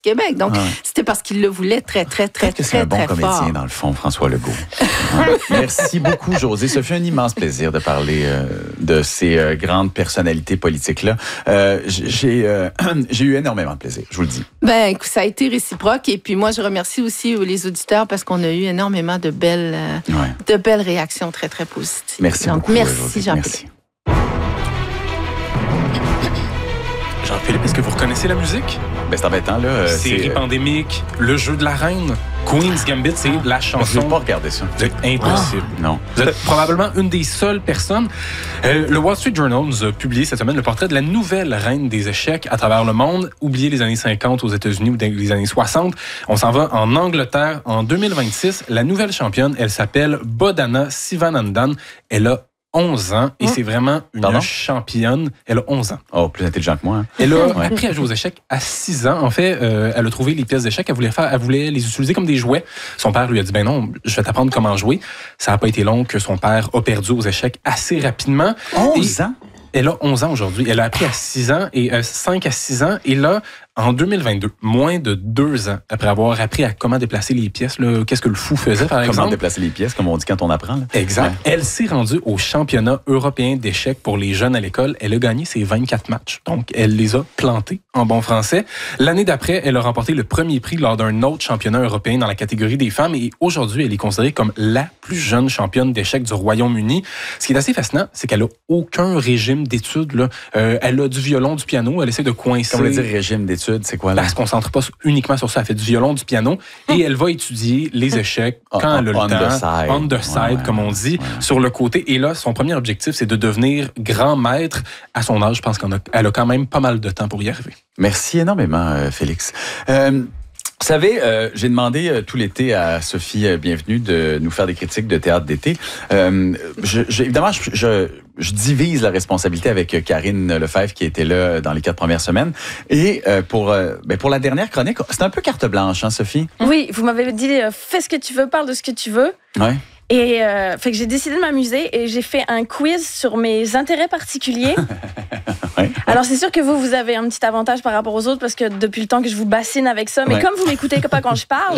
Québec. Donc, c'était parce qu'il le voulait très, très, très, très, c'est un bon très comédien, fort. dans le fond, François Legault. Merci beaucoup, Josée. Ça fait un immense plaisir de parler de ces grandes personnalités politiques-là. J'ai eu énormément de plaisir, je vous le dis. Ben, écoute, ça a été réciproque. Et puis, moi, je remercie aussi les auditeurs parce qu'on a eu énormément de belles réactions très, très positives. Merci Donc, beaucoup, merci, Jean-Philippe. Merci. Jean-Philippe, est-ce que vous reconnaissez la musique? Ben, c'est embêtant, là. Série pandémique, Le jeu de la reine, Queen's Gambit, c'est la Je chanson. ne vais pas regarder ça. Vous êtes impossible. Non. Vous êtes probablement une des seules personnes. Le Wall Street Journal nous a publié cette semaine le portrait de la nouvelle reine des échecs à travers le monde. Oubliez les années 50 aux États-Unis ou les années 60. On s'en va en Angleterre en 2026. La nouvelle championne, elle s'appelle Bodhana Sivanandan. Elle a 11 ans et c'est vraiment une championne. Elle a 11 ans. Oh, plus intelligent que moi. Hein. Elle a appris à jouer aux échecs à 6 ans. En fait, elle a trouvé les pièces d'échecs. Elle voulait les utiliser comme des jouets. Son père lui a dit, ben non, je vais t'apprendre comment jouer. Ça n'a pas été long que son père a perdu aux échecs assez rapidement. 11 ans? Elle a 11 ans aujourd'hui. Elle a appris à 6 ans et 5 à 6 ans. Et là, en 2022, moins de 2 ans après avoir appris à comment déplacer les pièces, qu'est-ce que le fou faisait, par exemple? Comment déplacer les pièces, comme on dit quand on apprend. Là. Exact. Ouais. Elle s'est rendue au championnat européen d'échecs pour les jeunes à l'école. Elle a gagné ses 24 matchs. Donc, elle les a plantés en bon français. L'année d'après, elle a remporté le premier prix lors d'un autre championnat européen dans la catégorie des femmes. Et aujourd'hui, elle est considérée comme la plus jeune championne d'échecs du Royaume-Uni. Ce qui est assez fascinant, c'est qu'elle a aucun régime d'études. Là. Elle a du violon, du piano. Elle essaie de coincer... Comment dire régime d'études, c'est quoi là? Elle se concentre pas uniquement sur ça. Elle fait du violon, du piano et elle va étudier les échecs quand elle a le temps. On the side, comme on dit, sur le côté. Et là, son premier objectif, c'est de devenir grand maître. À son âge, je pense qu'elle a quand même pas mal de temps pour y arriver. Merci énormément, Félix. Vous savez, j'ai demandé tout l'été à Sophie Bienvenue de nous faire des critiques de théâtre d'été. Évidemment, je divise la responsabilité avec Karine Lefebvre qui était là dans les 4 premières semaines. Et pour la dernière chronique, c'est un peu carte blanche, hein, Sophie? Oui, vous m'avez dit fais ce que tu veux, parle de ce que tu veux. Ouais. Et fait que j'ai décidé de m'amuser et j'ai fait un quiz sur mes intérêts particuliers. Ouais. Alors c'est sûr que vous avez un petit avantage par rapport aux autres parce que depuis le temps que je vous bassine avec ça, mais comme vous m'écoutez pas quand je parle,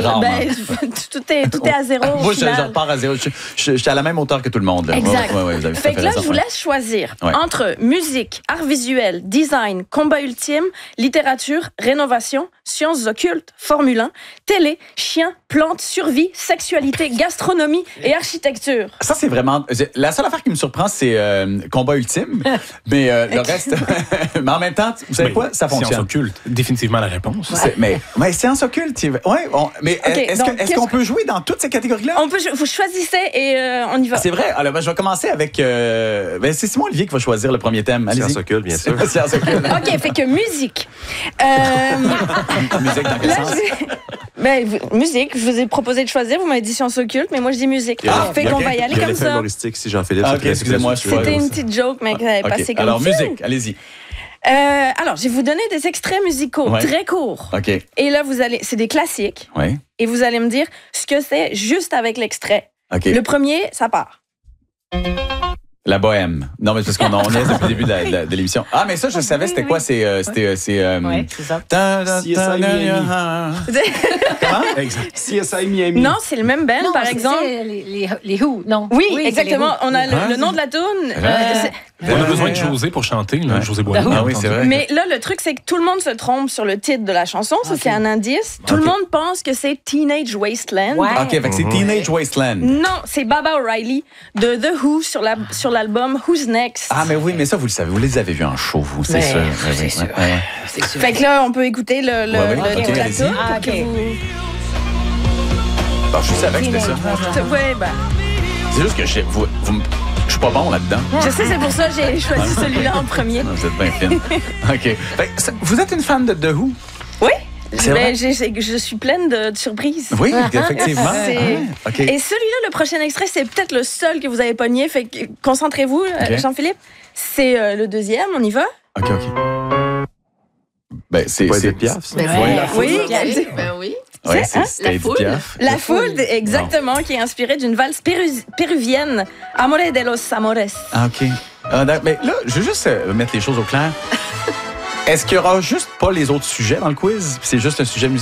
tout est à zéro. Moi, je repars à zéro. Je suis à la même hauteur que tout le monde. Là. Exact. Ouais, vous avez fait que là, je vous laisse choisir entre musique, art visuel, design, combat ultime, littérature, rénovation, sciences occultes, Formule 1, télé, chien, plantes, survie, sexualité, gastronomie et architecture. Ça, c'est vraiment... La seule affaire qui me surprend, c'est combat ultime. Mais le reste... mais en même temps, vous savez quoi? Ça fonctionne. Sciences occultes, définitivement la réponse. Ouais. Mais sciences occultes, mais est-ce qu'on peut jouer dans toutes ces catégories-là? Vous choisissez et on y va. C'est vrai. Alors, je vais commencer avec... c'est Simon Olivier qui va choisir le premier thème. Allez-y. Sciences occultes, bien sûr. Sciences occultes. OK, fait que musique. Musique dans quel sens? Musique, je vous ai proposé de choisir, vous m'avez dit sciences occultes, mais moi je dis musique. Fait qu'on va y aller comme ça. Humoristique, si Jean-Philippe. OK, excusez-moi. C'était une petite joke, mais qui avait passé comme ça. Alors, musique, allez-y. Alors, je vais vous donner des extraits musicaux très courts. OK. Et là, c'est des classiques. Oui. Et vous allez me dire ce que c'est juste avec l'extrait. OK. Le premier, ça part. La bohème. Non, mais parce qu'on est depuis le début de l'émission. Ah, mais ça, je savais, c'était quoi? C'est Oui, c'est ça. CSI Miami. Comment? Exact. CSI Miami. Non, c'est le même band, par exemple. Les Who, non? Oui, exactement. On a le nom de la toune. On a besoin de José pour chanter, José Boisneau. Ah oui, c'est vrai. Mais là, le truc, c'est que tout le monde se trompe sur le titre de la chanson. Ça, c'est un indice. Tout le monde pense que c'est Teenage Wasteland. Ouais. OK, fait que c'est Teenage Wasteland. Non, c'est Baba O'Reilly de The Who sur l'album Who's Next. Ah, mais oui, mais ça, vous le savez. Vous les avez vus en show, vous, c'est sûr. C'est sûr. C'est sûr. Fait que là, on peut écouter le Ok, titre de la allez-y. tune Ah, pour que ok. vous... Bon, je savais que c'était ça. Ouais, ben, C'est juste que je suis pas bon là-dedans. je sais, c'est pour ça que j'ai choisi celui-là en premier. Vous êtes bien fine. OK. Fait que vous êtes une fan de The Who? Oui. C'est vrai? Je suis pleine de surprises. Oui, effectivement. C'est- Ah, OK. Et celui-là, le prochain extrait, c'est peut-être le seul que vous avez pogné. Fait que concentrez-vous, Ok. Jean-Philippe. C'est le deuxième, on y va? OK. Ben, c'est Pas Edith Piaf, ça? Ben Oui, oui, oui. ben oui. Ouais, C'est- c'était Edith foule. Piaf. La foule, exactement, qui est inspirée d'une valse péruvienne, Amore de los Amores. Ah, OK. Mais là, je veux juste mettre les choses au clair. Est-ce qu'il y aura juste pas les autres sujets dans le quiz? C'est juste un sujet musical?